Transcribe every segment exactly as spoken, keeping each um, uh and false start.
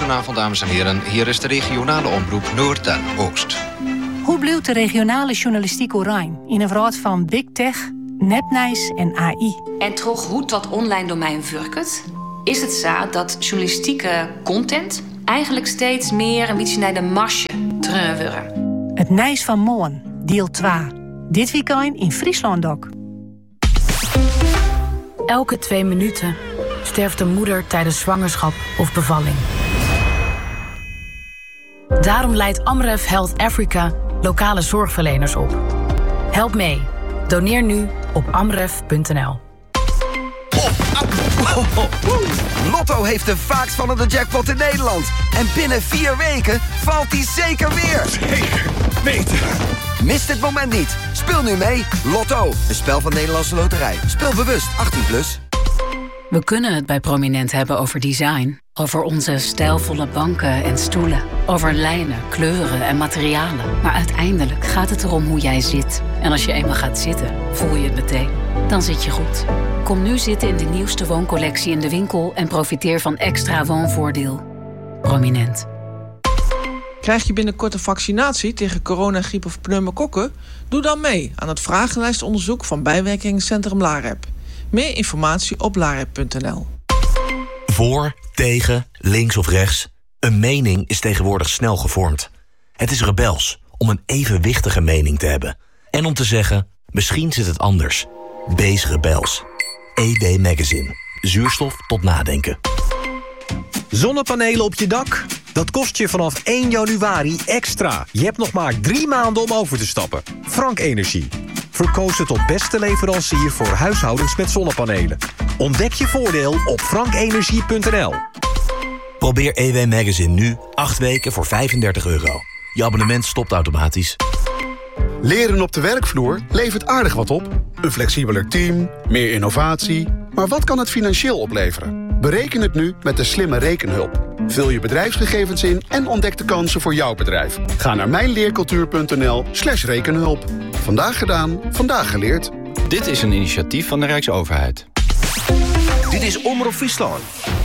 Goedenavond, dames en heren. Hier is de regionale omroep Noord en Oost. Hoe blijft de regionale journalistiek oranje in een wereld van big tech, nepnieuws en A I? En toch hoe dat online domein werkt, is het zo dat journalistieke content eigenlijk steeds meer een beetje naar de masje terugweren. Het Nijs van Moorn, deel twee. Dit weekend in Friesland ook. Elke twee minuten sterft een moeder tijdens zwangerschap of bevalling. Daarom leidt Amref Health Africa lokale zorgverleners op. Help mee. Doneer nu op amref punt n l. Oh, oh, oh, oh. Lotto heeft de vaakst vallende jackpot in Nederland. En binnen vier weken valt die zeker weer. Zeker weten. Mis dit moment niet. Speel nu mee. Lotto, een spel van Nederlandse Loterij. Speel bewust, achttien plus. We kunnen het bij Prominent hebben over design. Over onze stijlvolle banken en stoelen. Over lijnen, kleuren en materialen. Maar uiteindelijk gaat het erom hoe jij zit. En als je eenmaal gaat zitten, voel je het meteen. Dan zit je goed. Kom nu zitten in de nieuwste wooncollectie in de winkel... en profiteer van extra woonvoordeel. Prominent. Krijg je binnenkort een vaccinatie tegen corona, griep of pneumokokken? Doe dan mee aan het vragenlijstonderzoek van bijwerkingscentrum LAREP. Meer informatie op larep punt n l. Voor, tegen, links of rechts. Een mening is tegenwoordig snel gevormd. Het is rebels om een evenwichtige mening te hebben. En om te zeggen, misschien zit het anders. Wees rebels. E D Magazine. Zuurstof tot nadenken. Zonnepanelen op je dak? Dat kost je vanaf één januari extra. Je hebt nog maar drie maanden om over te stappen. Frank Energie. Verkozen tot beste leverancier voor huishoudens met zonnepanelen. Ontdek je voordeel op frank energie punt n l. Probeer E W Magazine nu acht weken voor vijfendertig euro. Je abonnement stopt automatisch. Leren op de werkvloer levert aardig wat op. Een flexibeler team, meer innovatie. Maar wat kan het financieel opleveren? Bereken het nu met de slimme rekenhulp. Vul je bedrijfsgegevens in en ontdek de kansen voor jouw bedrijf. Ga naar mijnleercultuur punt n l slash rekenhulp. Vandaag gedaan, vandaag geleerd. Dit is een initiatief van de Rijksoverheid. Dit is Omroep Friesland.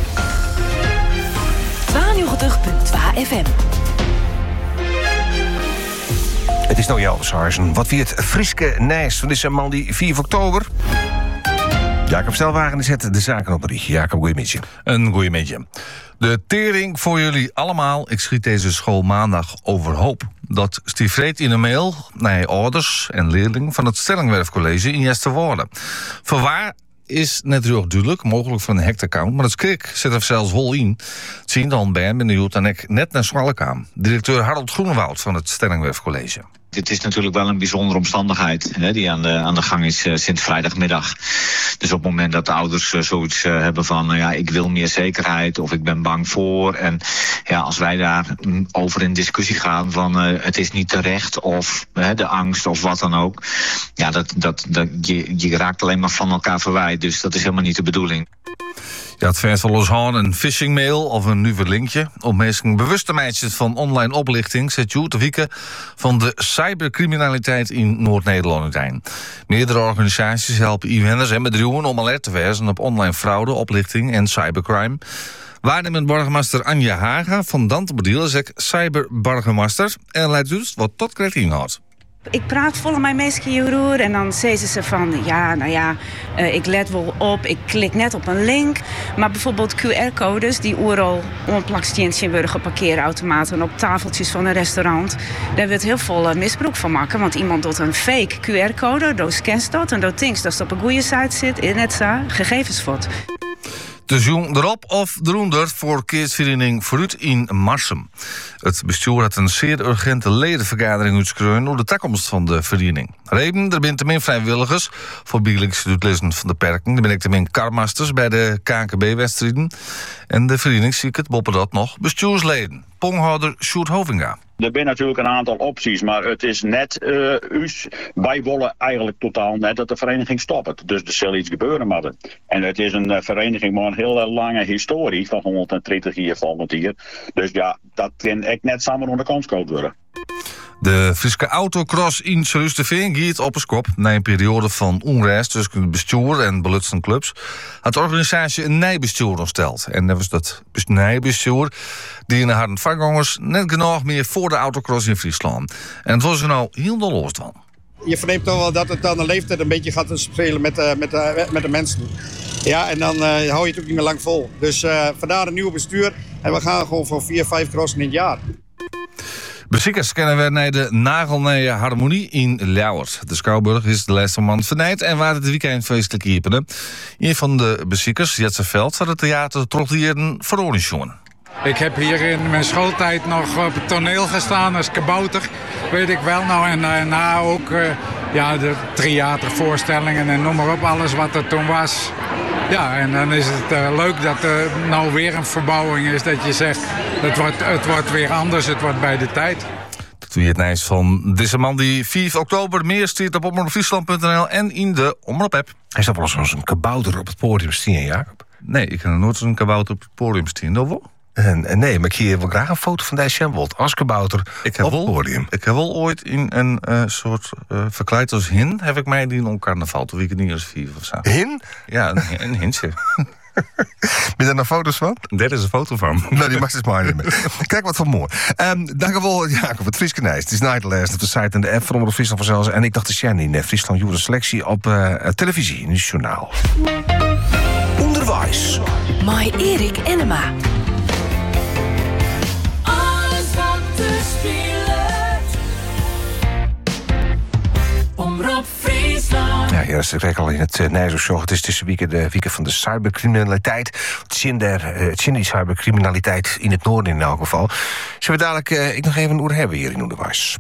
tweeënnegentig punt twee F M. Het is nou jouw Sarsen. Wat wie het Frieske Nijs van deze man die vier oktober... Jacob Stelwagen zet de zaken op een rietje. Jacob, goeiemiddag. Een goeiemiddag. De tering voor jullie allemaal. Ik schiet deze school maandag overhoop. Dat stiefreed in een mail naar ouders en leerlingen van het Stellingwerfcollege in Jesterwoude. Voorwaar is natuurlijk duidelijk, mogelijk van een hackaccount, maar het skrik zit er zelfs vol in. Het zien dan bij hem in de Joet en ik net naar Zwalkam. Directeur Harold Groenewoud van het Stellingwerfcollege. Dit is natuurlijk wel een bijzondere omstandigheid hè, die aan de, aan de gang is uh, sinds vrijdagmiddag. Dus op het moment dat de ouders uh, zoiets uh, hebben van... Uh, ja, ik wil meer zekerheid of ik ben bang voor. En ja, als wij daar mm, over in discussie gaan van uh, het is niet terecht... of uh, de angst of wat dan ook. Ja, dat, dat, dat, je, je raakt alleen maar van elkaar verwijderd. Dus dat is helemaal niet de bedoeling. Ja, het vergt wel eens aan een phishingmail of een nieuwe linkje. Om mensen bewust te maken van online oplichting... zet Joet de Wieke van de cybercriminaliteit in Noord-Nederland uiteen. Meerdere organisaties helpen inwoners en bedrijven om alert te wezen op online fraude, oplichting en cybercrime. Waarnemend burgemeester Anja Haga van Dantebediel is ik cyberburgemeester en leidt dus wat tot krijgt inhoudt. Ik praat volgens mij meestal hierover en dan zeggen ze van... ja, nou ja, uh, ik let wel op, ik klik net op een link. Maar bijvoorbeeld Q R-codes die overal onplakstjentje worden op parkeerautomaten... op tafeltjes van een restaurant. Daar wordt heel veel uh, misbruik van maken. Want iemand doet een fake Q R-code, dan scant dat... en dan denkt dat het op een goede site zit, in het za, gegevens wordt. De jong erop of eronder voor Keersvereniging Vooruit in Marsum. Het bestuur had een zeer urgente ledenvergadering uitgeschreven over de toekomst van de vereniging. Reden, er zijn te min vrijwilligers voor bielijks uitlezen van de perken. Er ben ik te min karmasters bij de K N K B-wedstrijden. En de vereniging zie ik het boppen dat nog bestuursleden. Ponghouder Sjoerd Hovinga. Er zijn natuurlijk een aantal opties, maar het is net uh, us. Wij willen eigenlijk totaal net dat de vereniging stopt. Dus er zal iets gebeuren moeten. En het is een uh, vereniging met een hele lange historie van honderddertig jaar volgend jaar. Dus ja, dat kan ik net samen onder de kans worden. De Friese autocross in Salusteveen gaat op een kop. Na een periode van onrust tussen het bestuur en belutste clubs had de organisatie een nijbestuur ontsteld. En dat was dat nijbestuur die in de harde vangangers net genoeg meer voor de autocross in Friesland. En het was er nou heel de los van. Je verneemt toch wel dat het dan de leeftijd een beetje gaat spelen met, uh, met, uh, met de mensen. Ja, en dan uh, hou je het ook niet meer lang vol. Dus uh, vandaar een nieuw bestuur. En we gaan gewoon voor vier, vijf crossen in het jaar. Beziekers kennen we naar de Nagelnije Harmonie in Ljouwert. De Schouwburg is de laatste man vernijd en waar het weekend feestelijk hiepende. Een van de beziekers, Jetse Veld, had het theater Trotlieren verorganiseerd. Ik heb hier in mijn schooltijd nog op het toneel gestaan als kabouter, weet ik wel. Nou, en daarna ook uh, ja, de theatervoorstellingen en noem maar op, alles wat er toen was. Ja, en dan is het uh, leuk dat er nou weer een verbouwing is, dat je zegt, het wordt, het wordt weer anders, het wordt bij de tijd. Dat doe je het nijs van deze man die vier oktober meer stuurt op omroep friesland punt n l en in de Omroep-app. Hij staat wel eens als een kabouter op het podium staan, Jacob? Nee, ik heb nog nooit zo'n kabouter op het podium staan, dat wel? En, en nee, maar ik hier wil graag een foto van deze Sjemwold als kabouter ik heb op wel, het podium. Ik heb wel ooit in een uh, soort uh, verkleid als hin, heb ik mij die om carnaval, toen ik niet als vier of zo. Hin? Ja, een, een hintje. Ben je daar nog foto's van? Dit is een foto van. Nou, die mag dus maar niet meer. Kijk wat van mooi. Um, dank u wel, Jacob. Het Frieske Nijs. Het is Nightlash op de site en de app van Omroep Friesland vanzelfs. En ik dacht de Shanny in Friesland Jure Selectie op uh, televisie in het journaal. Onderwijs. My Erik Enema. Omroep Friesland. Ja, hier is ik al in het uh, Nijzo-show. Het is tussen weken de weekend van de cybercriminaliteit. Het zin der, uh, het zin die cybercriminaliteit in het noorden in elk geval. Zullen we dadelijk uh, ik nog even een oer hebben hier in Onderwijs.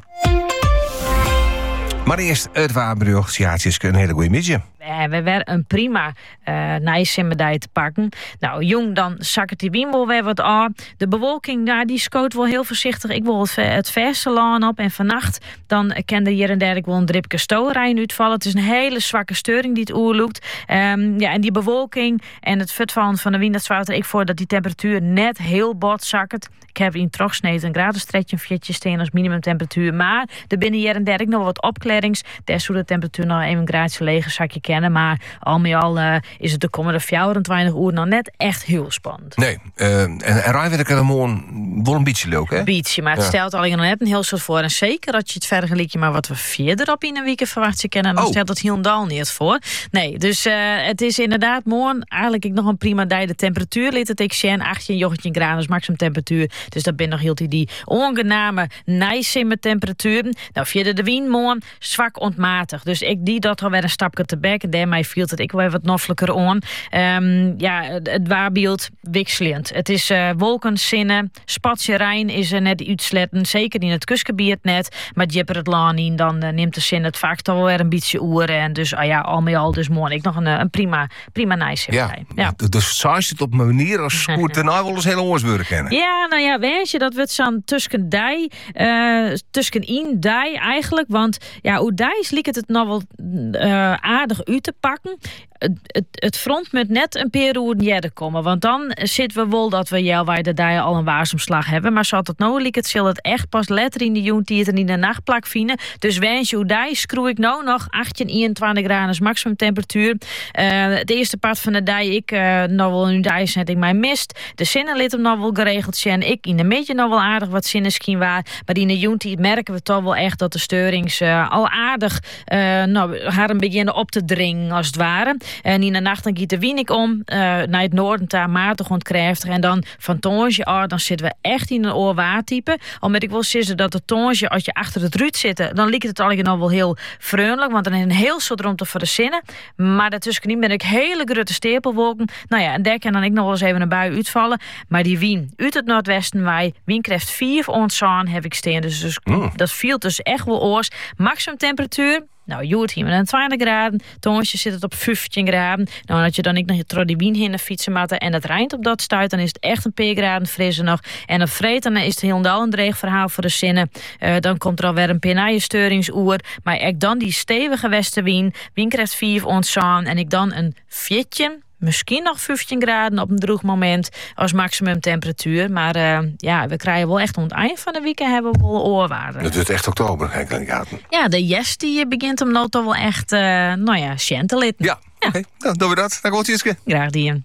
Maar eerst het Wapenbrug. Ja, het is een hele goede midje. Ja, we werden een prima uh, nijsimmerdij te pakken. Nou, jong, dan zakken die wien wel weer wat aan. De bewolking, nou, die scoot wel heel voorzichtig. Ik wil het, het verste laan op. En vannacht, dan kende hier en daar ik wel een dripje stoorijn uitvallen. Het is een hele zwakke steuring die het oerloekt. Um, ja, en die bewolking en het vervallen van de wind, dat zwaait er ik voor dat die temperatuur net heel bot zakkert. Ik heb in Trochsneed een gradenstretje, een viertje steen als minimumtemperatuur. Maar er binnen hier en daar nog wat opklarings. Daar zou de temperatuur nog even een graadje leger zakje kennen. Maar al met al uh, is het de komende vijfentwintig uur nog net echt heel spannend. Nee, uh, en, en Rijn werd ik er gewoon wel een beetje leuk, hè? Een beetje, maar het ja. stelt al net een heel soort voor. En zeker dat je het vergelijkt maar wat we verder op in een week verwacht je kennen, dan oh. stelt het helemaal niet voor. Nee, dus uh, het is inderdaad morgen eigenlijk ik nog een prima dag. De temperatuur liet het ik zien, achttien, negentien graden is maximum temperatuur. Dus dat ben nog heel die, die ongename nice temperaturen. Nou, via de wind morgen zwak ontmatig. Dus ik die dat alweer een stapje te bek. En daarmee viel het ik wel wat noffelijker aan. Um, ja, het, het waarbeeld wisselend. Het is uh, wolkenzinnen. Spatje Rijn is er net uitsletten. Zeker in het kustgebied net. Maar jipper het laan in, dan uh, neemt de zin het vaak toch wel weer een beetje oeren. En dus, ah ja, al met al, dus morgen ik nog een, een prima, prima nice. Ja, ja. Dus zou het op een manier als goed en nou wel eens hele oorsburg kennen. Ja, nou ja, weet je, dat wordt zo'n tussen dij, uh, tussen in dij eigenlijk. Want ja, hoe dij liek het het nog wel uh, aardig uit te pakken. Het, het, het front moet net een periode jaren komen. Want dan zitten we wel dat we ja, waar de daar al een waarsomslag hebben. Maar zoals het nou liek, het zal het echt pas letter in de joen die het er in de nachtplak vinden. Dus wens je hoe daar screw ik nou nog achttien, eenentwintig graden is maximum temperatuur. Uh, het eerste part van de dag ik uh, nog wel een dag zet ik mij mist. De zinnen liet hem nog wel geregeld zijn. Ik in de midden nog wel aardig wat zinnen misschien waar. Maar in de joen merken we toch wel echt dat de steurings uh, al aardig uh, nou, haar een beginnen op te dringen als het ware. En in de nacht dan giet de wien ik om uh, naar het noorden daar maarten krijgt en dan van tongje oh, dan zitten we echt in een oorwaartype. Omdat ik wil zeggen dat de tongje als je achter het ruut zit, dan liep het allemaal wel heel vriendelijk, want dan is een heel soort ruimte voor de zinnen. Maar daartussenin ben ik hele grote stapelwolken. Nou ja, en daar kan dan ik nog wel eens even een bui uitvallen. Maar die wien uit het noordwesten wij, wien krijgt vier ontzaan heb ik staan. Dus, dus mm. dat viel dus echt wel oors. Maximum temperatuur. Nou, je hoort hier met een twintig graden. Tongetje zit het op vijftien graden. Nou, als je dan ik nog je die wien heen fietsen matten en het rijnt op dat stuit, dan is het echt een paar graden frisser nog. En op vreed dan is het helemaal een dreig verhaal voor de zinnen. Uh, dan komt er alweer een penaaie steuringsoer. Maar ik dan die stevige westenwien. Wien krijgt vier ontzaan. En ik dan een viertje misschien nog vijftien graden op een droog moment als maximum temperatuur. Maar uh, ja, we krijgen wel echt aan het eind van de week hebben we wel oorwaarden. Het wordt echt oktober, hè, kandidaten. Ja, de yes die begint hem nou toch wel echt, uh, nou ja, sjen te litten. Ja, ja. Oké, okay. Dan doen we dat. Dan komt Jiske. Graag die.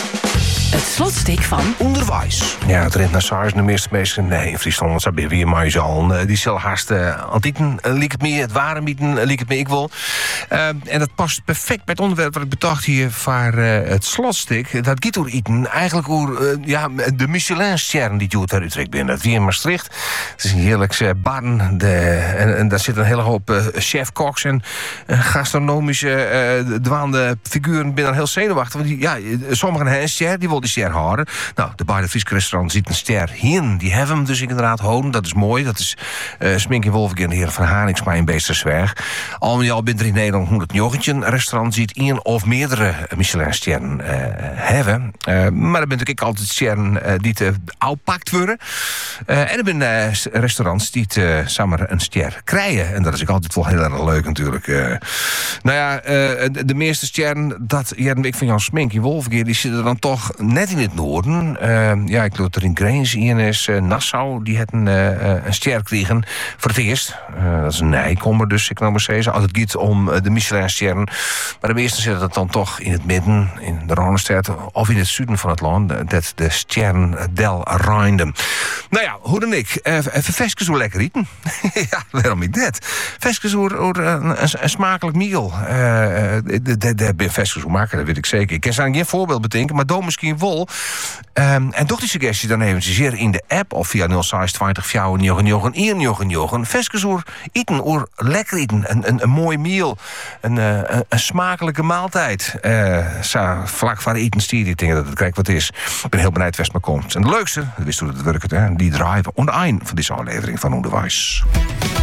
Het slotstuk van onderwijs. Ja, het rent naar SARS. De meeste mensen nee, in Friesland zijn weer maar zo. Die zal haast uh, antieten, uh, liek het me, het waren mieten, uh, liek het me ik wil. Uh, en dat past perfect bij het onderwerp wat ik bedacht hier voor uh, het slotstuk. Dat gaat over eten. Eigenlijk over uh, ja, de Michelin-sterren die je uit Utrecht binnen. Dat weer in Maastricht. Het is een heerlijkse uh, barn. De, en, en daar zit een hele hoop uh, chef-koks en uh, gastronomische uh, dwaande figuren binnen heel zenuwachtig. Want die, ja, sommigen hebben een ster, die wil die ster houden. Nou, de bij de Friese restaurant ziet een ster hier. Die hebben hem dus inderdaad houden. Dat is mooi. Dat is uh, Smink in Wolfgang en de heren van Haningsma in Beestersweg. Al met al binnen er in Nederland honderd een restaurant ziet één of meerdere Michelin-sterren uh, hebben. Uh, maar er zijn natuurlijk altijd sterren uh, die te oudpakt worden. Uh, en er zijn uh, restaurants die te, samen een ster krijgen. En dat is ook altijd wel heel erg leuk natuurlijk. Uh, nou ja, uh, de, de meeste sterren, dat ja, ik van Jan Smink in Wolfgang, die zitten dan toch net in het noorden. Uh, ja, ik geloof er in Grains, I N S, uh, Nassau, die het een, uh, een ster kregen voor het eerst. Uh, dat is een nijkommer dus, ik nou maar zeggen. Als het gaat om uh, de Michelin-sterren. Maar de meesten zitten dat dan toch in het midden, in de Randstad of in het zuiden van het land. Dat de sterren del Rijn. Nou ja, hoe dan ik. Uh, Veskes hoe lekker eten. Ja, waarom niet dat? Veskes hoe een, een, een smakelijk meal. Daar ben Veskes hoe maken, dat weet ik zeker. Ik kan ze geen voorbeeld bedenken, maar dan misschien wel. Um, en toch die suggestie dan eventjes hier in de app of via nul zes twintig vijftig negen negen Veskes oer eten, oer lekker eten. Een, een, een mooi meal. Een, uh, een, een smakelijke maaltijd. Uh, zo, vlak van eten stier die dingen dat het kijk wat is. Ik ben heel benieuwd wat me komt. En de leukste, dat wist hoe het werkt, hè, die draaien on de eind van deze aflevering van Onderwijs.